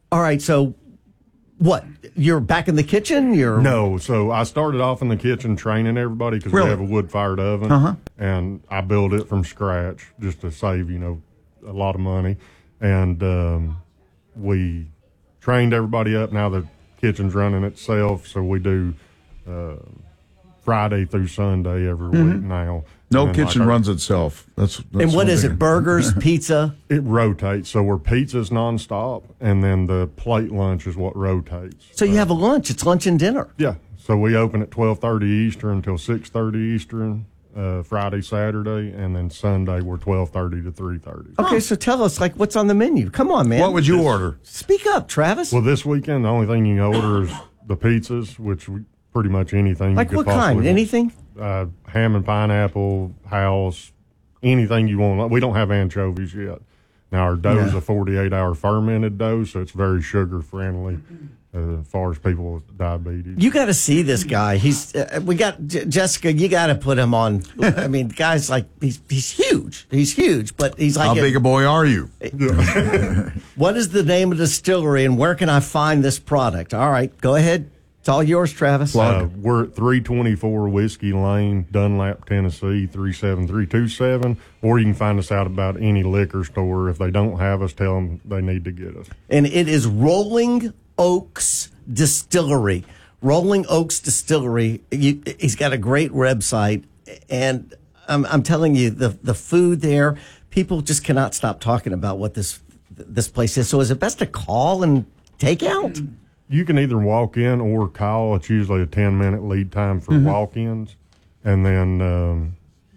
All right, so what? You're back in the kitchen? No, so I started off in the kitchen training everybody because we have a wood-fired oven, and I built it from scratch just to save, a lot of money. And we trained everybody up. Now the kitchen's running itself, so we do Friday through Sunday every week now. No kitchen runs itself. That's and what is it? Burgers, pizza? It rotates. So we're pizzas nonstop, and then the plate lunch is what rotates. So you have a lunch. It's lunch and dinner. Yeah. So we open at 12:30 Eastern until 6:30 Eastern, Friday, Saturday, and then Sunday we're 12:30 to 3:30. Okay, so tell us, what's on the menu? Come on, man. What would you order? Speak up, Travis. Well, this weekend, the only thing you can order is the pizzas, which pretty much anything. Like you could what kind? possibly Anything? Ham and pineapple, house, anything you want. We don't have anchovies yet. Now, our dough is a 48-hour fermented dough, so it's very sugar-friendly as far as people with diabetes. You got to see this guy. We got Jessica. You got to put him on. I mean, the guy's like he's huge. He's huge, but he's like how big a boy are you? What is the name of the distillery, and where can I find this product? All right, go ahead. It's all yours, Travis. We're at 324 Whiskey Lane, Dunlap, Tennessee, 37327. Or you can find us out about any liquor store. If they don't have us, tell them they need to get us. And it is Rolling Oaks Distillery. Rolling Oaks Distillery. He's got a great website. And I'm telling you, the food there, people just cannot stop talking about what this place is. So is it best to call and take out? You can either walk in or call. It's usually a 10-minute lead time for walk-ins. And then,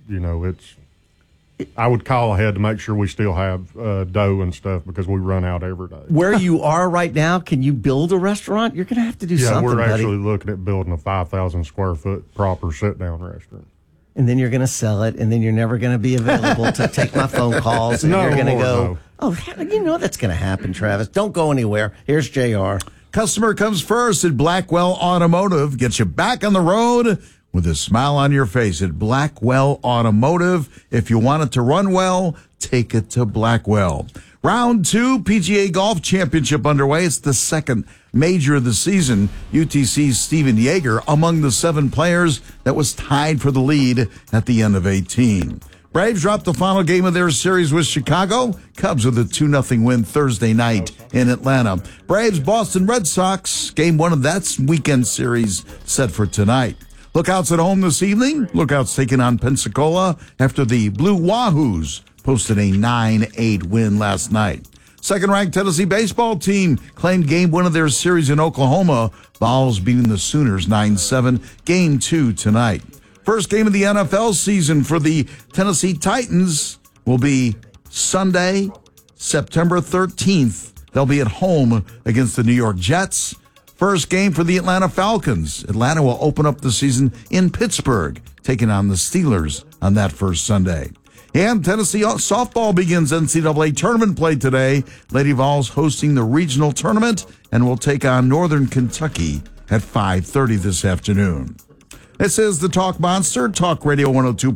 I would call ahead to make sure we still have dough and stuff because we run out every day. Where you are right now, can you build a restaurant? You're going to have to do something, we're buddy. actually looking at building a 5,000 square foot proper sit-down restaurant. And then you're going to sell it, and then you're never going to be available to take my phone calls. And you're going to go, that's going to happen, Travis. Don't go anywhere. Here's JR. Customer comes first at Blackwell Automotive. Gets you back on the road with a smile on your face at Blackwell Automotive. If you want it to run well, take it to Blackwell. Round 2 PGA Golf Championship underway. It's the second major of the season. UTC's Stephen Yeager among the 7 players that was tied for the lead at the end of 18. Braves dropped the final game of their series with Chicago. Cubs with a 2-0 win Thursday night in Atlanta. Braves, Boston Red Sox, game 1 of that weekend series set for tonight. Lookouts at home this evening. Lookouts taking on Pensacola after the Blue Wahoos posted a 9-8 win last night. Second-ranked Tennessee baseball team claimed game 1 of their series in Oklahoma. Vols beating the Sooners 9-7. Game 2 tonight. First game of the NFL season for the Tennessee Titans will be Sunday, September 13th. They'll be at home against the New York Jets. First game for the Atlanta Falcons. Atlanta will open up the season in Pittsburgh, taking on the Steelers on that first Sunday. And Tennessee softball begins NCAA tournament play today. Lady Vols hosting the regional tournament and will take on Northern Kentucky at 5:30 this afternoon. This is the Talk Monster, Talk Radio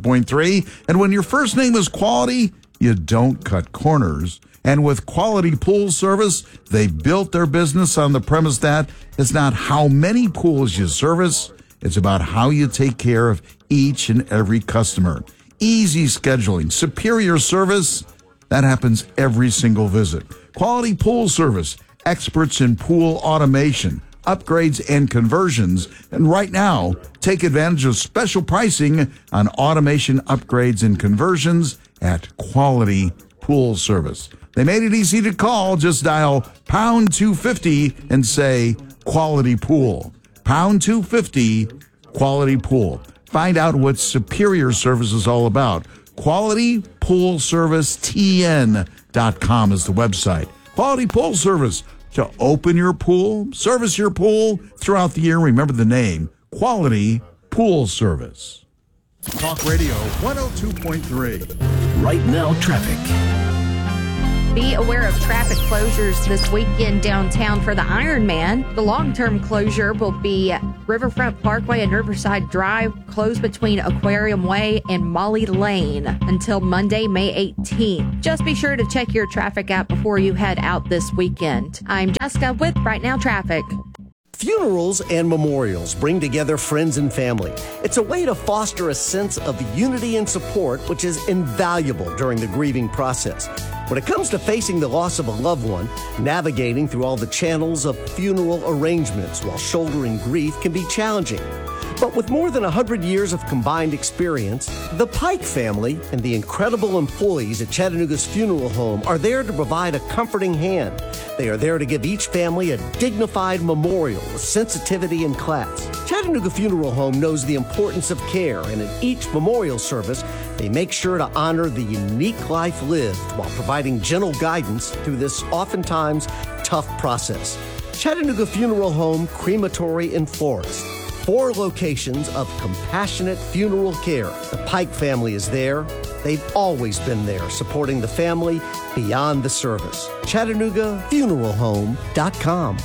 102.3. And when your first name is Quality, you don't cut corners. And with Quality Pool Service, they built their business on the premise that it's not how many pools you service, it's about how you take care of each and every customer. Easy scheduling, superior service, that happens every single visit. Quality Pool Service, experts in pool automation, upgrades and conversions. And right now, take advantage of special pricing on automation upgrades and conversions at Quality Pool Service. They made it easy to call. Just dial pound 250 and say Quality Pool. Pound 250, Quality Pool. Find out what superior service is all about. QualityPoolServiceTN.com is the website. Quality Pool Service. To open your pool, service your pool throughout the year. Remember the name, Quality Pool Service. Talk Radio 102.3. Right now, traffic. Be aware of traffic closures this weekend downtown for the Ironman. The long-term closure will be Riverfront Parkway and Riverside Drive, closed between Aquarium Way and Molly Lane until Monday, May 18th. Just be sure to check your traffic app before you head out this weekend. I'm Jessica with Right Now Traffic. Funerals and memorials bring together friends and family. It's a way to foster a sense of unity and support, which is invaluable during the grieving process. When it comes to facing the loss of a loved one, navigating through all the channels of funeral arrangements while shouldering grief can be challenging. But with more than 100 years of combined experience, the Pike family and the incredible employees at Chattanooga's funeral home are there to provide a comforting hand. They are there to give each family a dignified memorial with sensitivity and class. Chattanooga Funeral Home knows the importance of care, and at each memorial service, they make sure to honor the unique life lived while providing gentle guidance through this oftentimes tough process. Chattanooga Funeral Home, Crematory and Florist. 4 locations of compassionate funeral care. The Pike family is there. They've always been there, supporting the family beyond the service. ChattanoogaFuneralHome.com.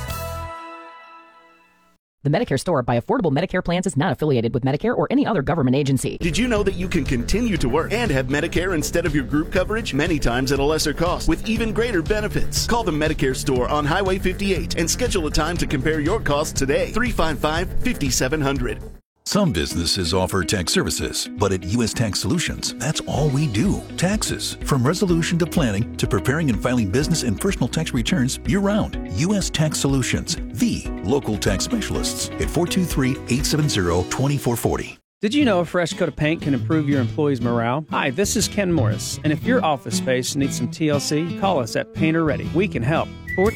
The Medicare Store by Affordable Medicare Plans is not affiliated with Medicare or any other government agency. Did you know that you can continue to work and have Medicare instead of your group coverage? Many times at a lesser cost with even greater benefits. Call the Medicare Store on Highway 58 and schedule a time to compare your costs today. 355-5700. Some businesses offer tax services, but at U.S. Tax Solutions, that's all we do. Taxes. From resolution to planning to preparing and filing business and personal tax returns year-round. U.S. Tax Solutions, the local tax specialists at 423-870-2440. Did you know a fresh coat of paint can improve your employees' morale? Hi, this is Ken Morris, and if your office space needs some TLC, call us at Painter Ready. We can help.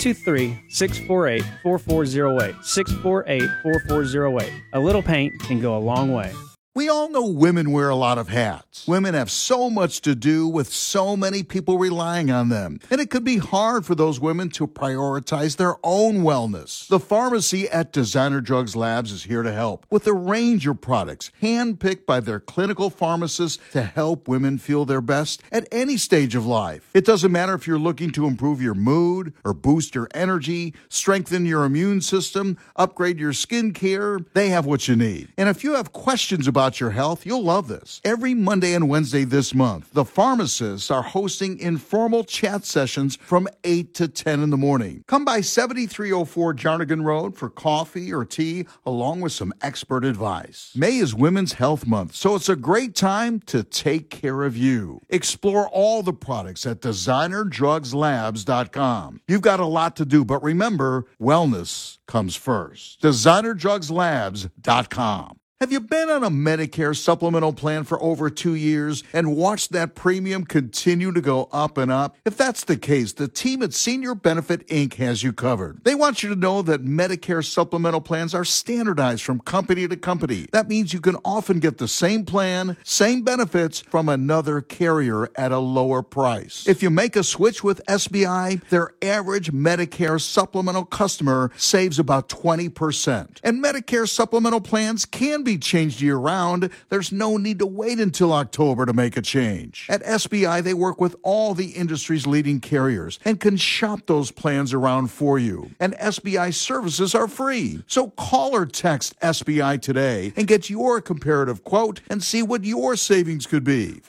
423-648-4408. 648-4408. A little paint can go a long way. We all know women wear a lot of hats. Women have so much to do with so many people relying on them. And it could be hard for those women to prioritize their own wellness. The pharmacy at Designer Drugs Labs is here to help with a range of products handpicked by their clinical pharmacists to help women feel their best at any stage of life. It doesn't matter if you're looking to improve your mood or boost your energy, strengthen your immune system, upgrade your skin care, they have what you need. And if you have questions about your health, you'll love this. Every Monday and Wednesday this month, the pharmacists are hosting informal chat sessions from 8 to 10 in the morning. Come by 7304 Jarnigan Road for coffee or tea, along with some expert advice. May is Women's Health Month, so it's a great time to take care of you. Explore all the products at DesignerDrugsLabs.com. You've got a lot to do, but remember, wellness comes first. DesignerDrugsLabs.com. Have you been on a Medicare supplemental plan for over 2 years and watched that premium continue to go up and up? If that's the case, the team at Senior Benefit Inc. has you covered. They want you to know that Medicare supplemental plans are standardized from company to company. That means you can often get the same plan, same benefits from another carrier at a lower price. If you make a switch with SBI, their average Medicare supplemental customer saves about 20%. And Medicare supplemental plans can be changed year-round. There's no need to wait until October to make a change. At SBI, they work with all the industry's leading carriers and can shop those plans around for you. And SBI services are free. So call or text SBI today and get your comparative quote and see what your savings could be.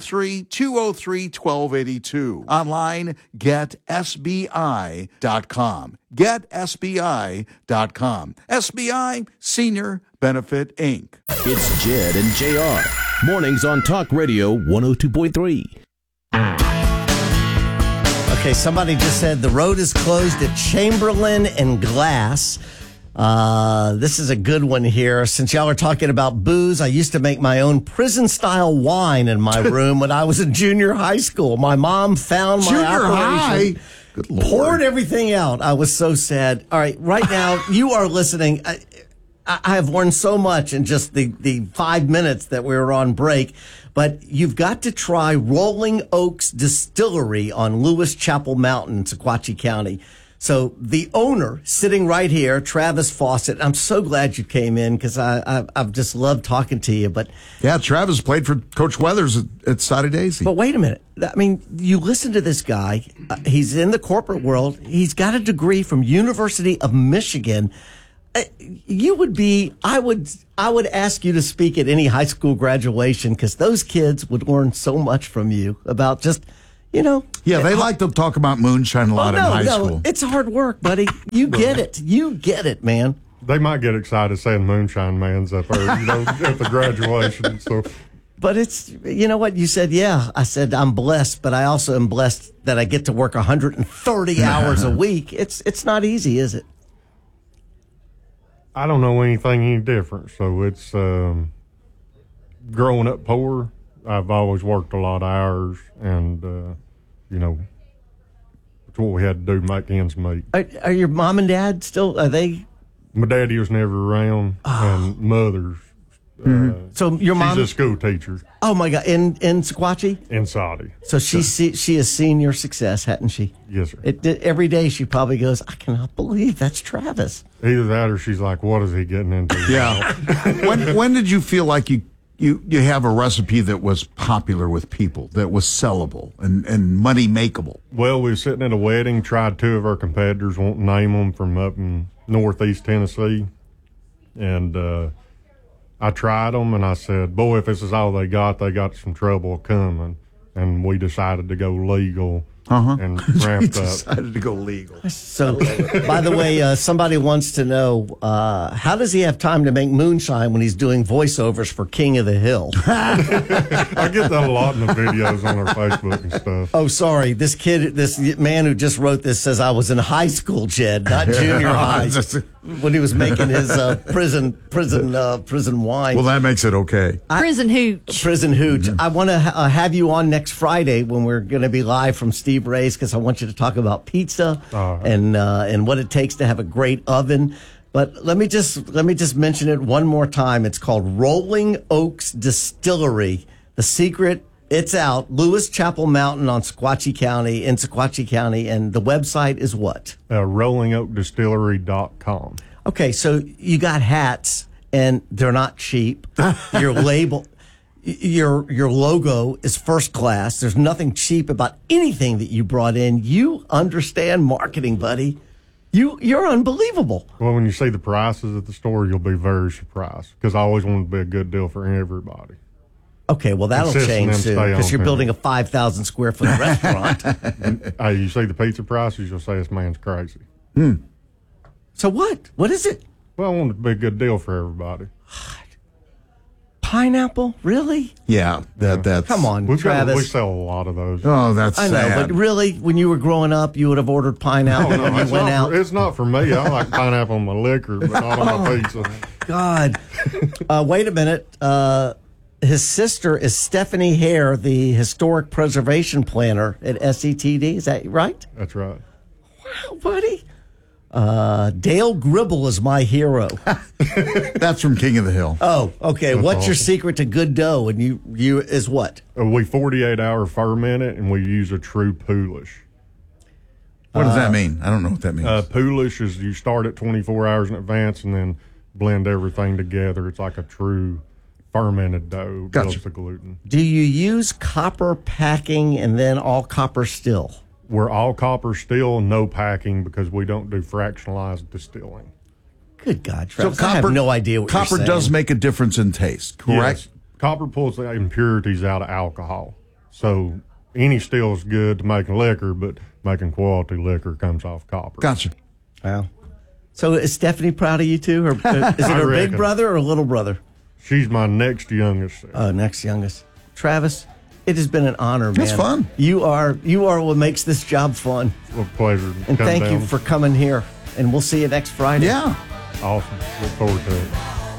423-203-1282. Online, getsbi.com. GetSBI.com. SBI Senior Benefit Inc. It's Jed and JR. Mornings on Talk Radio 102.3. Okay, somebody just said the road is closed at Chamberlain and Glass. This is a good one here. Since y'all are talking about booze, I used to make my own prison-style wine in my room when I was in junior high school. My mom found my operation. High? Good Lord. Poured everything out. I was so sad. All right, right now, you are listening. I have learned so much in just the 5 minutes that we were on break, but you've got to try Rolling Oaks Distillery on Lewis Chapel Mountain, Sequatchie County. So the owner sitting right here, Travis Fawcett. I'm so glad you came in because I've just loved talking to you. But yeah, Travis played for Coach Weathers at Soddy Daisy. But wait a minute. I mean, you listen to this guy. He's in the corporate world. He's got a degree from University of Michigan. You would be. I would ask you to speak at any high school graduation because those kids would learn so much from you about just. Yeah, they like to talk about moonshine a lot in high school. It's hard work, buddy. You get it. You get it, man. They might get excited saying moonshine man's up there, at the graduation. So, but it's, you know what? You said, yeah. I said, I'm blessed, but I also am blessed that I get to work 130 hours a week. It's not easy, is it? I don't know anything any different. So it's growing up poor. I've always worked a lot of hours, and, it's what we had to do, make ends meet. Are your mom and dad still, are they? My daddy was never around, and mother's. So your mom? She's a school teacher. Oh, my God. In Sequatchie? In Soddy. So she has seen your success, hadn't she? Yes, sir. Every day she probably goes, I cannot believe that's Travis. Either that or she's like, what is he getting into? Yeah. When did you feel like you have a recipe that was popular with people, that was sellable and money makeable? Well, we were sitting at a wedding, tried two of our competitors, won't name them, from up in northeast Tennessee. And I tried them, and I said, boy, if this is all they got some trouble coming. And we decided to go legal. And ramped up. Decided to go legal. So, by the way, somebody wants to know, how does he have time to make moonshine when he's doing voiceovers for King of the Hill? I get that a lot in the videos on our Facebook and stuff. Oh, sorry. This man who just wrote this says I was in high school, Jed, not junior high, when he was making his prison wine. Well, that makes it okay. Prison hooch. Prison hooch. I want to have you on next Friday when we're going to be live from Steve Ray's, because I want you to talk about pizza and what it takes to have a great oven. But let me just mention it one more time. It's called Rolling Oaks Distillery. The secret, it's out. Lewis Chapel Mountain in Sequatchie County, and the website is what? RollingOakDistillery.com. Okay, so you got hats, and they're not cheap. Your label. Your logo is first class. There's nothing cheap about anything that you brought in. You understand marketing, buddy. You're unbelievable. Well, when you see the prices at the store, you'll be very surprised, because I always wanted to be a good deal for everybody. Okay, well, that'll change soon, because you're building a 5,000 square foot restaurant. Hey, you see the pizza prices, you'll say this man's crazy. So what? What is it? Well, I want it to be a good deal for everybody. Pineapple? Really? Yeah, that's. Come on, Travis. We sell a lot of those. Oh, that's sad. I know, but really, when you were growing up, you would have ordered pineapple when you went out. It's not for me. I like pineapple on my liquor, but not on my pizza. God. Wait a minute. His sister is Stephanie Hare, the historic preservation planner at SETD. Is that right? That's right. Wow, buddy. Dale Gribble is my hero. That's from King of the Hill. Oh, okay. That's What's your awesome. secret to good dough? And you is what? We 48-hour ferment it, and we use a true poolish. What does that mean? I don't know what that means. Poolish is you start at 24 hours in advance and then blend everything together. It's like a true fermented dough. Gotcha. Builds the gluten. Do you use copper packing and then all copper still? We're all copper still, no packing, because we don't do fractionalized distilling. Good God, Travis. I have no idea what you're saying. Copper does make a difference in taste, correct? Yes. Copper pulls the impurities out of alcohol. So any still is good to making liquor, but making quality liquor comes off copper. Gotcha. Wow. So is Stephanie proud of you too? Or is it her big brother or little brother? She's my next youngest. Oh, next youngest. Travis, it has been an honor, man. It's fun. You are what makes this job fun. Well, pleasure. And thank you for coming here. And we'll see you next Friday. Yeah. Awesome. Look forward to it.